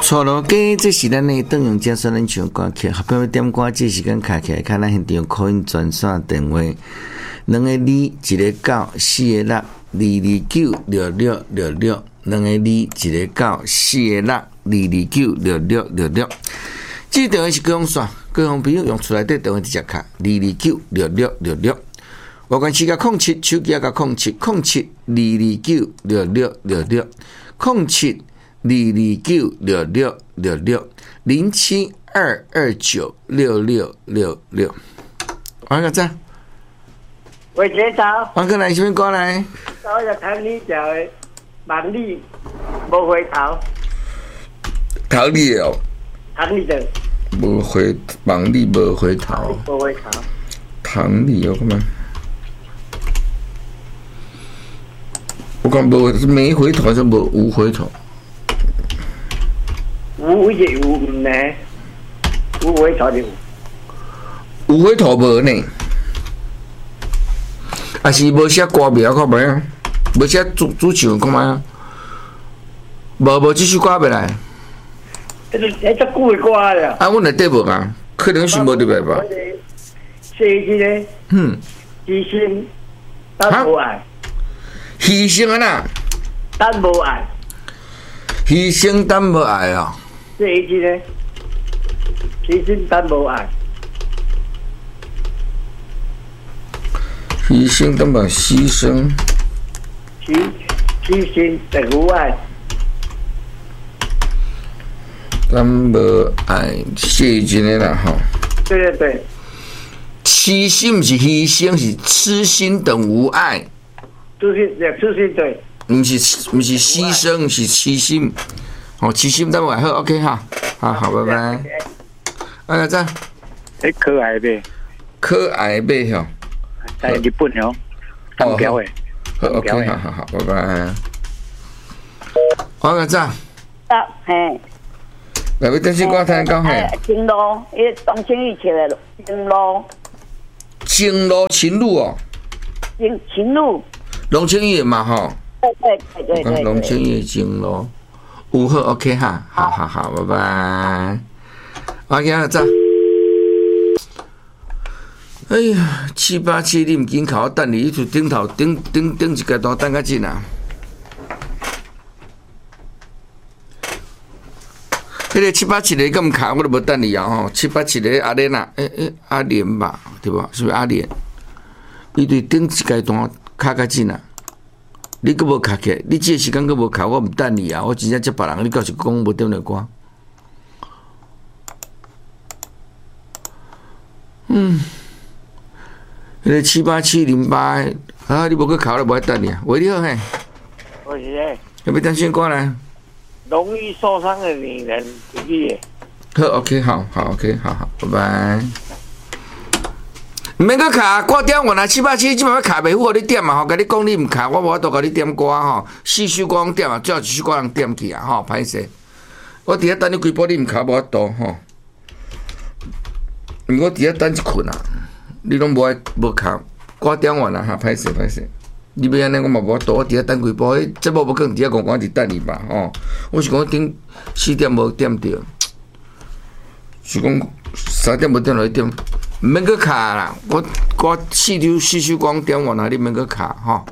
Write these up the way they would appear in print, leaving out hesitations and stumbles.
错咯，这是咱的邓永嘉说咱唱歌曲，合并点歌这时间开起来，看咱现场call in专线电话，2个2，1个9，4个6，2296666，2个2，1个9，4个6，2296666。这电话是高雄线，高雄朋友用出来的电话直接卡2296666。外关时间07，手机也甲07，2296666，0722296666。王哥在。 喂，姐早。 王哥来，什么歌来？ 我就听你叫的《万里无回头》。 唐丽哦。 唐丽的。 万里无回头。 无回头。 唐丽哦，干嘛？我讲没回头还是无回头？ 有亦有唔呢？有回头就有。 有回头无呢？啊是无写歌名看卖啊？无写主唱看卖啊？无这首歌要来。 这久的歌了。 啊，阮内底无啊，可能是无入来吧。 写一个。牺牲，但无爱。 牺牲啊呐！ 但无爱。 牺牲但无爱啊！ 这一句呢？牺牲但无爱。 牺牲但无牺牲。 牺牲但无爱。 但无爱，写一个啦吼。 对对对。 痴心不是牺牲，是痴心等无爱。 痴心对。 不是牺牲，是痴心。哦，痴心等无爱好 ，OK 哈，好，拜拜。啊，再。 可爱呗。 可爱呗吼。 在日本哦。东京的。 好 ，OK， 好，拜拜。我个再。 嘿。 来，要等时我听讲嘿。 情路，伊当青玉切的情路。 情路哦。 情路。 龙青玉嘛吼。 对。 龙青玉情路，有好 OK 哈，好，拜拜。我今日走。哎呀，787你唔紧靠我等你，就顶头顶一阶段等较紧啊。迄个787个咁卡，我都无等你啊吼。787个阿莲啊，阿莲吧，对无？是不是阿莲？伊对顶一阶段卡较紧啊。你佫无卡起来，你这个时间佫无卡，我唔等你啊！我真正接别人，你到时讲无点来歌。迄个78708啊，你无去考了，无爱等你啊！喂，你好嘿。 我是诶。 要不要等先过来？ 容易受伤的女人，你。 好 ，OK， 好 ，OK， 好，拜拜。唔免去卡，我点原来787即摆要卡袂好，你点嘛吼，甲你讲你唔卡，我无法度甲你点歌吼，4首歌我点啊，最后1首歌人点去啊吼，歹势。我伫遐等你几波，你唔卡无法度吼。我伫遐等一困啊，你拢无卡，我点完啦哈，歹势。你要安尼我嘛无法度，我伫遐等几波，节目无可能伫遐讲伫等你吧吼。我是讲顶4点无点着，是讲3点无点落去点。唔免去卡啦，我4首歌点完啦，你免去卡吼。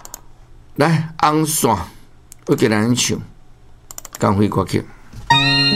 来，红线，我给咱唱，光辉歌曲。